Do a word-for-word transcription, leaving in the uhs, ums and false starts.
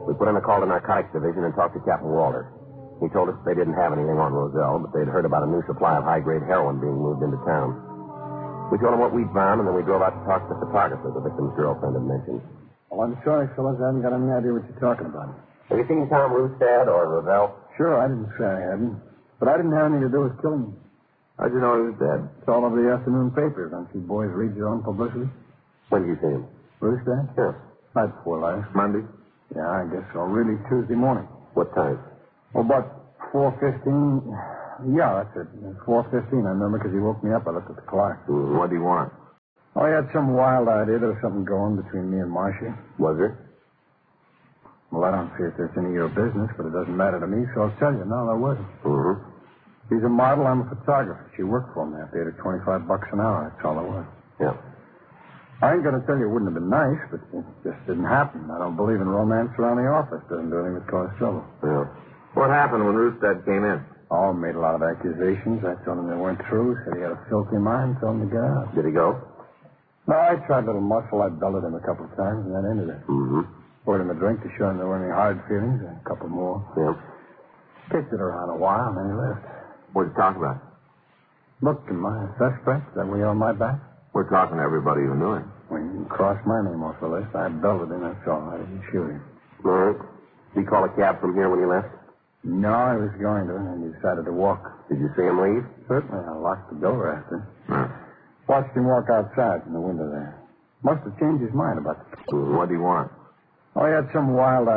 We put in a call to Narcotics Division and talked to Captain Walter. He told us they didn't have anything on Roselle, but they'd heard about a new supply of high-grade heroin being moved into town. We told him what we'd found, and then we drove out to talk to the photographer the victim's girlfriend had mentioned. Well, I'm sorry, fellas. I haven't got any idea what you're talking about. Have you seen Tom Rustad or Roselle? Sure, I didn't say I hadn't. But I didn't have anything to do with killing him. How'd you know he was dead? It's all over the afternoon papers. Don't you boys read your own publicity? When did you see him? Rustad? Sure. Night before last. Monday? Yeah, I guess so. Really, Tuesday morning. What time? Well, about four fifteen. Yeah, that's it. four fifteen, I remember, because he woke me up. I looked at the clock. Mm, what do you want? Oh, he had some wild idea there was something going between me and Marcia. Was there? Well, I don't see if there's any of your business, but it doesn't matter to me, so I'll tell you. No, there wasn't. Mm-hmm. She's a model. I'm a photographer. She worked for me. I paid her twenty-five bucks an hour. That's all it was. Yeah. I ain't going to tell you it wouldn't have been nice, but it just didn't happen. I don't believe in romance around the office. Doesn't do anything but cause trouble. Yeah. What happened when Rustad came in? Oh, made a lot of accusations. I told him they weren't true. Said he had a filthy mind. Told him to get out. Did he go? No, I tried a little muscle. I belted him a couple of times, and that ended it. Mm-hmm. Poured him a drink to show him there weren't any hard feelings, and a couple more. Yeah. Kicked it around a while, and then he left. What'd you talk about? Look, am I a suspect? Is that way on my back? We're talking to everybody who knew him. Well, you can cross my name off the list. I belted him, that's all. I didn't shoot him. All right. Did he call a cab from here when he left? No, I was going to, and he decided to walk. Did you see him leave? Certainly, I locked the door after. Hmm. Watched him walk outside from the window there. Must have changed his mind about the... What do you want? Oh, he had some wild